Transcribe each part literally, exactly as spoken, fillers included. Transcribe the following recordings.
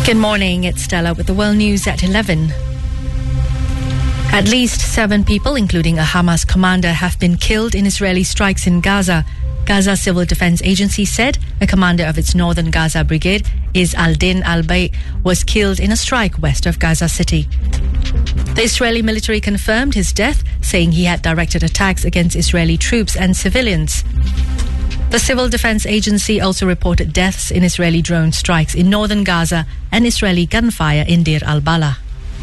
Good morning, it's Stella with the World News at eleven. At least seven people, including a Hamas commander, have been killed in Israeli strikes in Gaza. Gaza Civil Defense Agency said a commander of its northern Gaza brigade, Izz al-Din al-Bay, was killed in a strike west of Gaza City. The Israeli military confirmed his death, saying he had directed attacks against Israeli troops and civilians. The Civil Defense Agency also reported deaths in Israeli drone strikes in northern Gaza and Israeli gunfire in Deir al-Balah.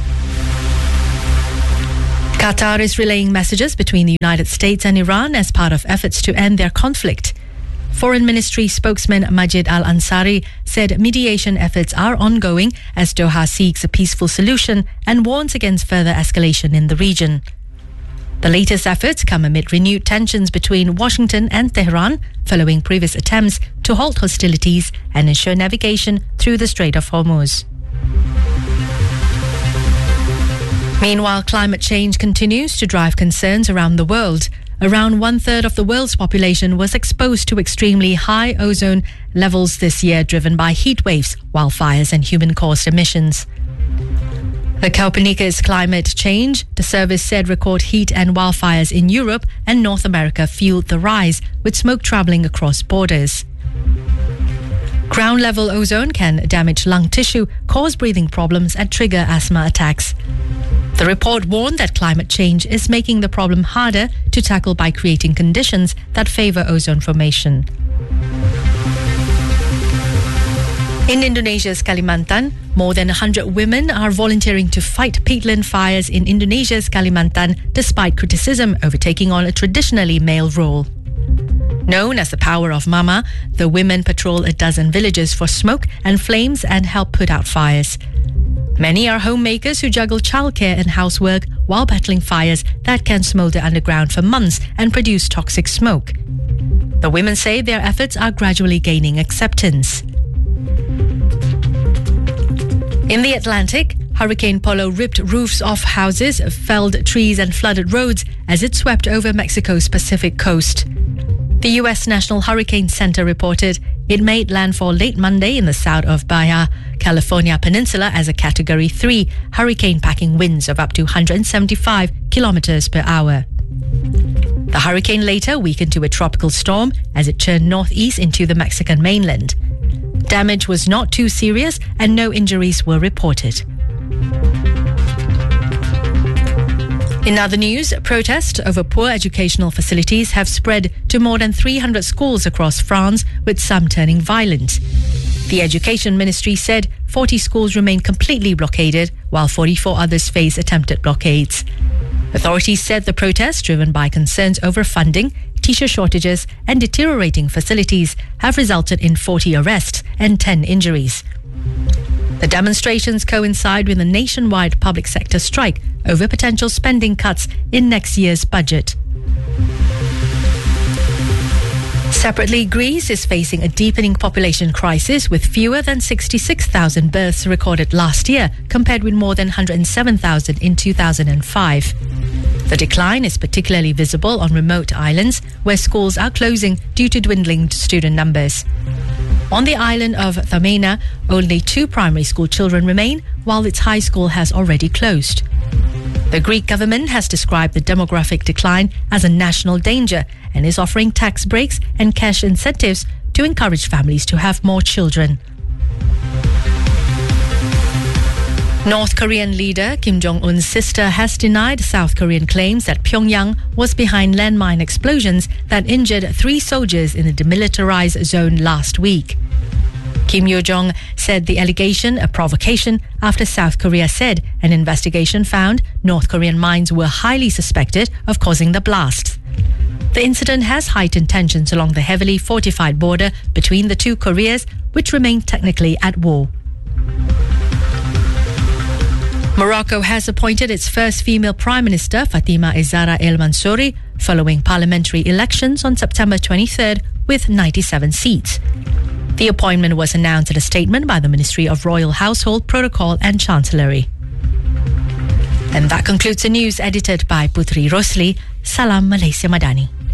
Qatar is relaying messages between the United States and Iran as part of efforts to end their conflict. Foreign Ministry spokesman Majid al-Ansari said mediation efforts are ongoing as Doha seeks a peaceful solution and warns against further escalation in the region. The latest efforts come amid renewed tensions between Washington and Tehran following previous attempts to halt hostilities and ensure navigation through the Strait of Hormuz. Meanwhile, climate change continues to drive concerns around the world. Around one-third of the world's population was exposed to extremely high ozone levels this year, driven by heat waves, wildfires and human-caused emissions. The Copernicus Climate Change, the service said record heat and wildfires in Europe and North America fueled the rise, with smoke travelling across borders. Ground-level ozone can damage lung tissue, cause breathing problems and trigger asthma attacks. The report warned that climate change is making the problem harder to tackle by creating conditions that favour ozone formation. In Indonesia's Kalimantan, more than one hundred women are volunteering to fight peatland fires in Indonesia's Kalimantan despite criticism over taking on a traditionally male role. Known as the Power of Mama, the women patrol a dozen villages for smoke and flames and help put out fires. Many are homemakers who juggle childcare and housework while battling fires that can smoulder underground for months and produce toxic smoke. The women say their efforts are gradually gaining acceptance. In the Atlantic, Hurricane Polo ripped roofs off houses, felled trees and flooded roads as it swept over Mexico's Pacific coast. The U S National Hurricane Center reported it made landfall late Monday in the south of Baja California Peninsula as a Category three hurricane, packing winds of up to one hundred seventy-five kilometers per hour. The hurricane later weakened to a tropical storm as it turned northeast into the Mexican mainland. Damage was not too serious and no injuries were reported. In other news, protests over poor educational facilities have spread to more than three hundred schools across France, with some turning violent. The Education Ministry said forty schools remain completely blockaded, while forty-four others face attempted blockades. Authorities said the protests, driven by concerns over funding, teacher shortages and deteriorating facilities, have resulted in forty arrests and ten injuries. The demonstrations coincide with a nationwide public sector strike over potential spending cuts in next year's budget. Separately, Greece is facing a deepening population crisis with fewer than sixty-six thousand births recorded last year, compared with more than one hundred seven thousand in two thousand five. The decline is particularly visible on remote islands where schools are closing due to dwindling student numbers. On the island of Thamena, only two primary school children remain, while its high school has already closed. The Greek government has described the demographic decline as a national danger and is offering tax breaks and cash incentives to encourage families to have more children. North Korean leader Kim Jong-un's sister has denied South Korean claims that Pyongyang was behind landmine explosions that injured three soldiers in the demilitarized zone last week. Kim Yo-jong said the allegation a provocation after South Korea said an investigation found North Korean mines were highly suspected of causing the blasts. The incident has heightened tensions along the heavily fortified border between the two Koreas, which remain technically at war. Morocco has appointed its first female Prime Minister, Fatima Zahra El Mansouri, following parliamentary elections on September twenty-third with ninety-seven seats. The appointment was announced in a statement by the Ministry of Royal Household, Protocol and Chancellery. And that concludes the news edited by Putri Rosli. Salam Malaysia Madani.